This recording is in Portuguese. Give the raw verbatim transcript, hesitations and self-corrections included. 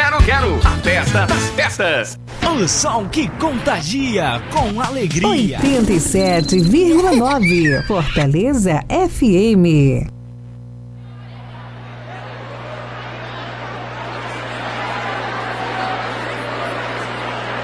quero, quero. A festa das festas. O som que contagia com alegria. oitenta e sete vírgula nove Fortaleza F M.